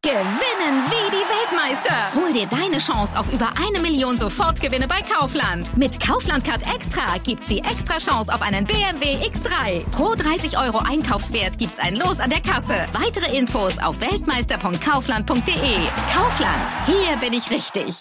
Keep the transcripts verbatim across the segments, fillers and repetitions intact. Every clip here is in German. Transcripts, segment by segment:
Gewinnen wie die Weltmeister. Hol dir deine Chance auf über eine Million Sofortgewinne bei Kaufland. Mit Kaufland Card Extra gibt's die extra Chance auf einen B M W X drei. Pro dreißig Euro Einkaufswert gibt's ein Los an der Kasse. Weitere Infos auf weltmeister punkt kaufland punkt de. Kaufland, hier bin ich richtig.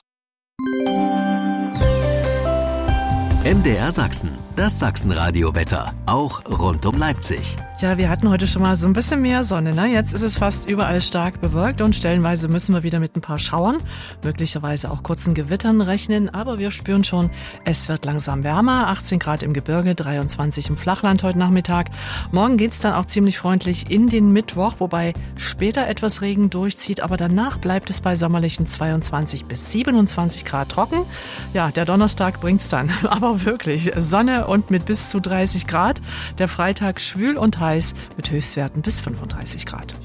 M D R Sachsen, das Sachsenradio-Wetter, auch rund um Leipzig. Ja, wir hatten heute schon mal so ein bisschen mehr Sonne, ne? Jetzt ist es fast überall stark bewölkt und stellenweise müssen wir wieder mit ein paar Schauern, möglicherweise auch kurzen Gewittern rechnen, aber wir spüren schon, es wird langsam wärmer, achtzehn Grad im Gebirge, dreiundzwanzig im Flachland heute Nachmittag. Morgen geht's dann auch ziemlich freundlich in den Mittwoch, wobei später etwas Regen durchzieht, aber danach bleibt es bei sommerlichen zweiundzwanzig bis siebenundzwanzig Grad trocken. Ja, der Donnerstag bringt's dann, aber wirklich Sonne und mit bis zu dreißig Grad. Der Freitag schwül und heiß mit Höchstwerten bis fünfunddreißig Grad.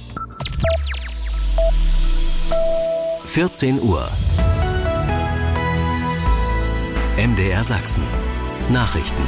vierzehn Uhr. M D R Sachsen. Nachrichten.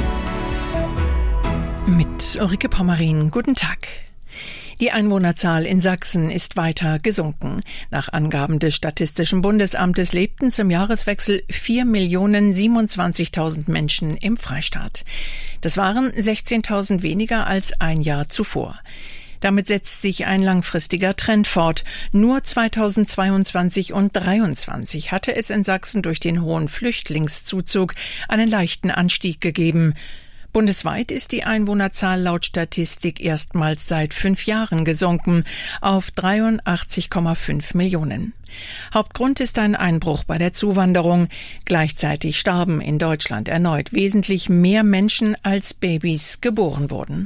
Mit Ulrike Pommerin. Guten Tag. Die Einwohnerzahl in Sachsen ist weiter gesunken. Nach Angaben des Statistischen Bundesamtes lebten zum Jahreswechsel vier Millionen siebenundzwanzigtausend Menschen im Freistaat. Das waren sechzehntausend weniger als ein Jahr zuvor. Damit setzt sich ein langfristiger Trend fort. Nur zweitausendzweiundzwanzig und dreiundzwanzig hatte es in Sachsen durch den hohen Flüchtlingszuzug einen leichten Anstieg gegeben. Bundesweit ist die Einwohnerzahl laut Statistik erstmals seit fünf Jahren gesunken auf dreiundachtzig Komma fünf Millionen. Hauptgrund ist ein Einbruch bei der Zuwanderung. Gleichzeitig starben in Deutschland erneut wesentlich mehr Menschen, als Babys geboren wurden.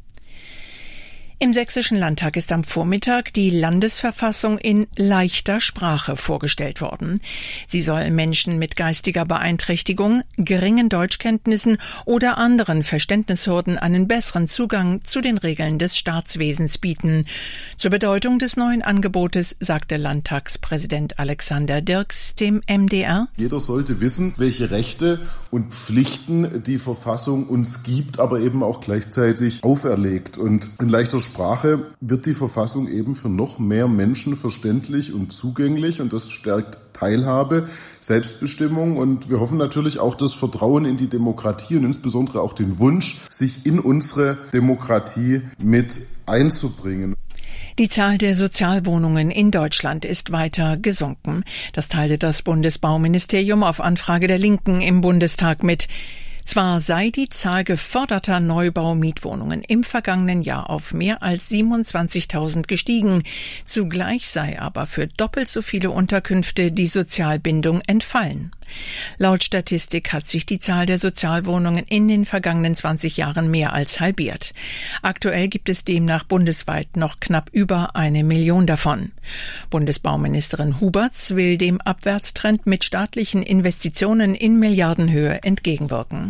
Im Sächsischen Landtag ist am Vormittag die Landesverfassung in leichter Sprache vorgestellt worden. Sie soll Menschen mit geistiger Beeinträchtigung, geringen Deutschkenntnissen oder anderen Verständnishürden einen besseren Zugang zu den Regeln des Staatswesens bieten. Zur Bedeutung des neuen Angebotes sagte Landtagspräsident Alexander Dirks dem M D R: Jeder sollte wissen, welche Rechte und Pflichten die Verfassung uns gibt, aber eben auch gleichzeitig auferlegt. Und in leichter Sprache wird die Verfassung eben für noch mehr Menschen verständlich und zugänglich, und das stärkt Teilhabe, Selbstbestimmung, und wir hoffen natürlich auch das Vertrauen in die Demokratie und insbesondere auch den Wunsch, sich in unsere Demokratie mit einzubringen. Die Zahl der Sozialwohnungen in Deutschland ist weiter gesunken. Das teilte das Bundesbauministerium auf Anfrage der Linken im Bundestag mit. Zwar sei die Zahl geförderter Neubau-Mietwohnungen im vergangenen Jahr auf mehr als siebenundzwanzigtausend gestiegen, zugleich sei aber für doppelt so viele Unterkünfte die Sozialbindung entfallen. Laut Statistik hat sich die Zahl der Sozialwohnungen in den vergangenen zwanzig Jahren mehr als halbiert. Aktuell gibt es demnach bundesweit noch knapp über eine Million davon. Bundesbauministerin Huberts will dem Abwärtstrend mit staatlichen Investitionen in Milliardenhöhe entgegenwirken.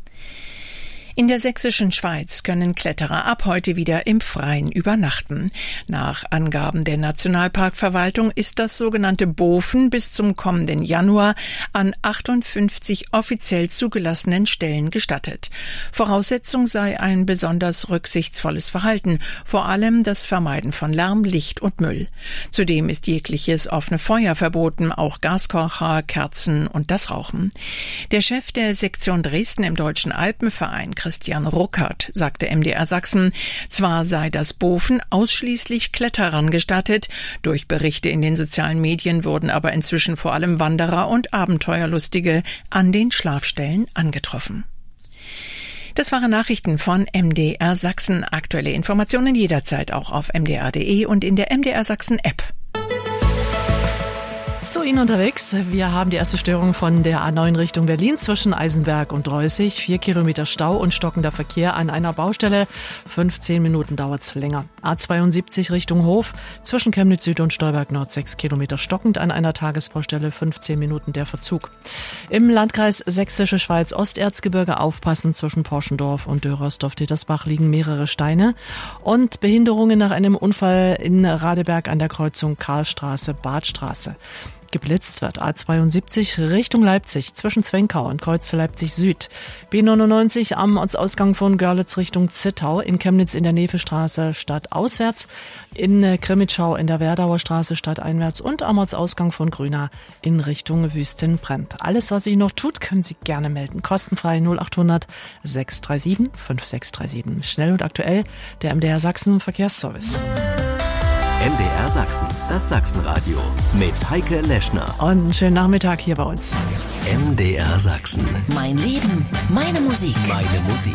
In der sächsischen Schweiz können Kletterer ab heute wieder im Freien übernachten. Nach Angaben der Nationalparkverwaltung ist das sogenannte Bofen bis zum kommenden Januar an achtundfünfzig offiziell zugelassenen Stellen gestattet. Voraussetzung sei ein besonders rücksichtsvolles Verhalten, vor allem das Vermeiden von Lärm, Licht und Müll. Zudem ist jegliches offene Feuer verboten, auch Gaskocher, Kerzen und das Rauchen. Der Chef der Sektion Dresden im Deutschen Alpenverein, Christian Ruckert, sagte M D R Sachsen, zwar sei das Bofen ausschließlich Kletterern gestattet, durch Berichte in den sozialen Medien wurden aber inzwischen vor allem Wanderer und Abenteuerlustige an den Schlafstellen angetroffen. Das waren Nachrichten von M D R Sachsen. Aktuelle Informationen jederzeit auch auf m d r punkt d e und in der M D R Sachsen App. Zu Ihnen unterwegs. Wir haben die erste Störung von der A neun Richtung Berlin zwischen Eisenberg und Dreußig. Vier Kilometer Stau und stockender Verkehr an einer Baustelle. fünfzehn Minuten dauert's länger. A zweiundsiebzig Richtung Hof zwischen Chemnitz Süd und Stolberg Nord. Sechs Kilometer stockend an einer Tagesbaustelle. fünfzehn Minuten der Verzug. Im Landkreis Sächsische Schweiz Osterzgebirge aufpassen. Zwischen Porschendorf und Dörersdorf-Dittersbach liegen mehrere Steine. Und Behinderungen nach einem Unfall in Radeberg an der Kreuzung Karlstraße-Badstraße. geblitzt wird. A zweiundsiebzig Richtung Leipzig zwischen Zwenkau und Kreuz Leipzig Süd. B neunundneunzig am Ortsausgang von Görlitz Richtung Zittau. In Chemnitz in der Nevestraße stadtauswärts. In Krimitschau in der Werdauer Straße stadteinwärts und am Ortsausgang von Grüna in Richtung Wüstenbrennt. Alles, was sich noch tut, können Sie gerne melden. Kostenfrei null achthundert sechs drei sieben fünf sechs drei sieben. Schnell und aktuell der M D R Sachsen Verkehrsservice. M D R Sachsen, das Sachsenradio mit Heike Leschner. Und einen schönen Nachmittag hier bei uns. M D R Sachsen. Mein Leben, meine Musik. Meine Musik.